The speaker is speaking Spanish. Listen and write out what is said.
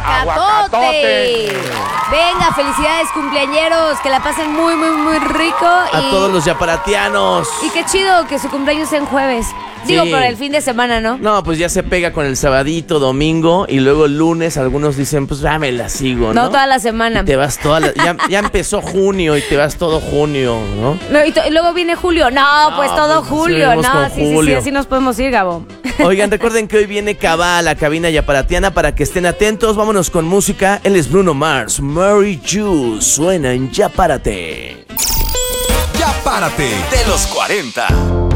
aguacatote. Venga, felicidades cumpleañeros, que la pasen muy, muy, muy rico. A todos los yaparatianos. Y qué chido que su cumpleaños sea en jueves. Digo, Sí. por el fin de semana, ¿no? No, pues ya se pega con el sabadito, domingo, y luego el lunes algunos dicen, pues ya me la sigo, ¿no? No toda la semana. Y te vas ya empezó junio y te vas todo junio, ¿no? No, y luego viene julio. No, pues todo pues, julio. seguimos No, con sí, julio. así nos podemos ir, Gabo. Oigan, recuerden que hoy viene Cabá a la cabina yaparatiana para que estén atentos. Vámonos con música. Él es Bruno Mars. Mary Ju suena en Ya Párate. Ya Párate de los 40.